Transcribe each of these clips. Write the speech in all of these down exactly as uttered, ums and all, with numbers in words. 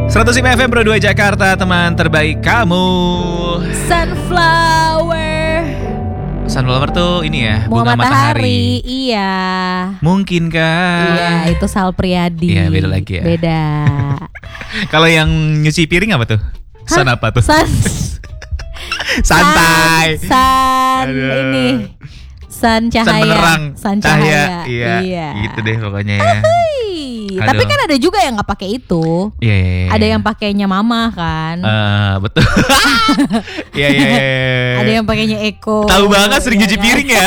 seratus lima F M Pro dua Jakarta, teman terbaik kamu. Sunflower. Sunflower tuh ini ya, bunga, bunga matahari. matahari. Iya. Mungkin kan? Iya, itu Sal Priadi. Iya, beda lagi ya. Beda. Kalau yang nyuci piring apa tuh? Sun Hah? apa tuh? Sun. Santai. Sun, sun ini. Sun cahaya. Sun menerang. Sun cahaya. Iya. Iya. Gitu deh pokoknya ya. Aduh. Tapi kan ada juga yang nggak pakai itu. Iya, iya, iya. Ada yang pakainya mama kan. Uh, betul. Iya, iya, iya. Ada yang pakainya Eko. Tahu banget sering ya nyuci kan? piring ya.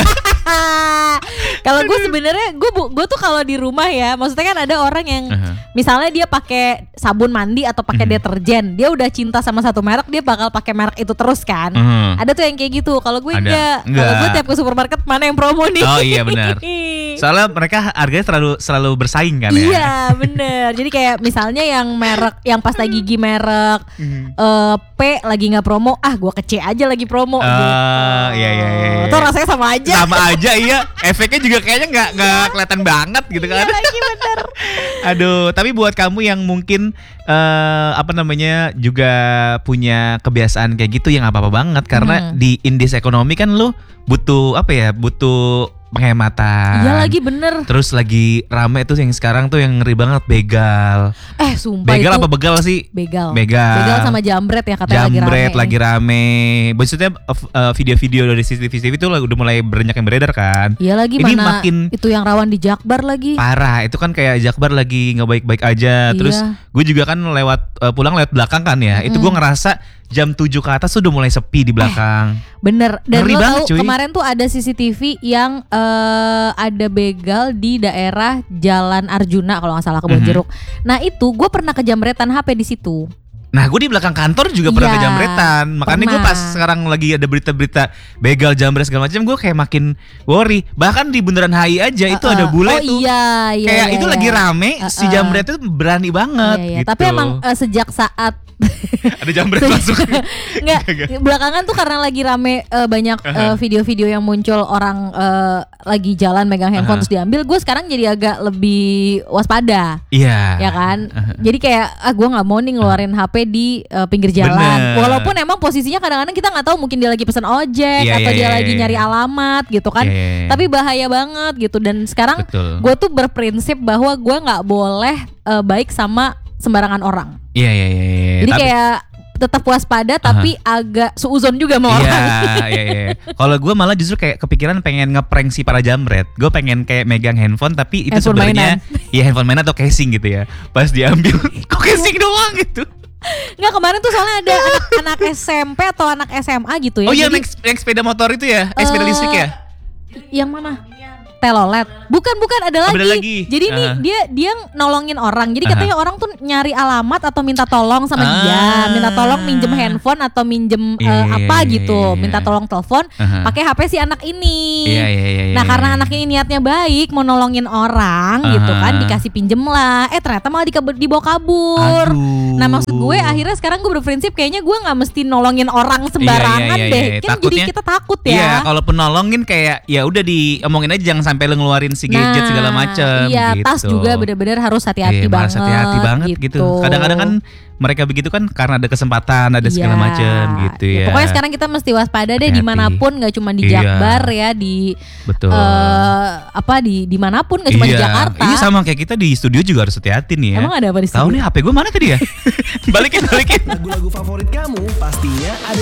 Kalau gue sebenarnya gue gue tuh kalau di rumah ya, maksudnya kan ada orang yang Uh-huh. misalnya dia pakai sabun mandi atau pakai Mhm. deterjen, dia udah cinta sama satu merek, dia bakal pakai merek itu terus kan. Mhm. Ada tuh yang kayak gitu. Kalau gue Ada. enggak. Kalau Enggak. gue tiap ke supermarket mana yang promo nih. Oh iya benar. Soalnya mereka harganya selalu selalu bersaing kan ya. Iya bener. Jadi kayak misalnya yang merek, yang pasta gigi merek Mhm. eh, P lagi nggak promo, ah gue ke C aja lagi promo. Oh, gitu. iya, iya, iya, iya. Itu rasanya sama aja. Sama aja iya. Efeknya juga kayaknya nggak nggak kelihatan banget gitu kan. Iya lagi bener. Aduh, tapi buat kamu yang mungkin eh, apa namanya juga punya kebiasaan kayak gitu, ya nggak apa-apa banget karena Hmm. di indeks ekonomi kan lu butuh apa ya? Butuh penghematan. Iya lagi bener. Terus lagi rame tuh yang sekarang tuh yang ngeri banget begal. Eh sumpah Begal itu apa begal sih? Begal. Begal. Begal sama jambret ya katanya Jambret lagi rame. lagi rame. Maksudnya uh, video-video dari C C T V itu udah mulai banyak yang beredar kan. Iya lagi Ini mana makin itu yang rawan di Jakbar lagi. parah. Itu kan kayak Jakbar lagi nggak baik-baik aja. Iya. Terus gue juga kan lewat uh, pulang lewat belakang kan ya. Itu gue ngerasa jam tujuh ke atas sudah mulai sepi di belakang. Bener. Dan Ngeri lo banget, tahu cuy. kemarin tuh ada C C T V yang eh, ada begal di daerah Jalan Arjuna kalau nggak salah Kebonjeruk. Nah itu gue pernah kejamretan H P di situ. Nah gue di belakang kantor juga pernah Iya, kejamretan. Makanya gue pernah. pas sekarang lagi ada berita-berita begal jambret segala macam, gue kayak makin worry. Bahkan di Bundaran H I aja itu Uh-uh. ada bule oh, tuh. iya, iya, Kayak iya, itu iya. lagi rame, si Uh-uh. jambret itu berani banget Iya, iya. gitu. Tapi emang eh, sejak saat ada jambret masuk. Nggak, belakangan tuh karena lagi rame eh, banyak eh, video-video yang muncul orang eh, lagi jalan megang handphone Uh-huh. terus diambil. Gue sekarang jadi agak lebih waspada. Iya. Ya kan, jadi kayak ah gue nggak mau nih ngeluarin H P di uh, pinggir jalan. Bener. Walaupun emang posisinya kadang-kadang kita nggak tahu, mungkin dia lagi pesan ojek Iya, atau iya, dia iya, lagi iya. nyari alamat gitu kan. Iya, iya, iya. Tapi bahaya banget gitu. Dan sekarang Betul. gue tuh berprinsip bahwa gue nggak boleh uh, baik sama sembarangan orang. Iya iya iya. iya. Jadi Tapi- kayak tetap waspada tapi agak suuzon juga sama orang. Iya, iya, iya. Kalau gue malah justru kayak kepikiran pengen ngeprank si para jambret. Gue pengen kayak megang handphone tapi itu Handphone sebenarnya ya handphone mainan atau casing gitu ya. Pas diambil, kok casing doang gitu. Nggak, kemarin tuh soalnya ada anak, anak S M P atau anak S M A gitu ya. Oh iya, Jadi, yang, yang sepeda motor itu ya, eh, sepeda Eh, listrik ya. yang mana? Telolet. Bukan, bukan, ada Oh, lagi. beda lagi. Jadi nih Aha. dia dia nolongin orang. Jadi Aha. katanya orang tuh nyari alamat atau minta tolong sama Ah. dia, minta tolong minjem handphone atau minjem Iya, eh, iya, apa iya, gitu, iya, iya. minta tolong telepon Aha. pakai H P si anak ini. Iya, iya, iya, Nah, iya, karena iya. anak ini niatnya baik, mau nolongin orang gitu Aha. kan, dikasih pinjem lah. Eh ternyata malah dikabur, dibawa kabur. Aduh. Nah, maksud gue akhirnya sekarang gue berprinsip kayaknya gue nggak mesti nolongin orang sembarangan Iya, iya, iya, deh. iya. Kan Takutnya- jadi kita takut ya. Iya, kalaupun nolongin kayak ya udah diomongin aja, jangan sampai lu ngeluarin si gadget segala macam. Iya, gitu. tas juga bener-bener harus hati-hati Iya, banget. harus hati-hati banget gitu. Kadang-kadang kan mereka begitu kan karena ada kesempatan, ada segala Iya. macam gitu ya. Pokoknya sekarang kita mesti waspada deh Hati-hati. dimanapun, nggak cuma di Iya. Jakbar ya, di Betul. eh, apa di dimanapun, nggak cuma di Iya. Jakarta. Iya, sama kayak kita di studio juga harus hati-hati nih ya. Emang ada apa di Tahu studio? nih H P gue mana tadi ya? balikin, balikin. Lagu-lagu favorit kamu pastinya ada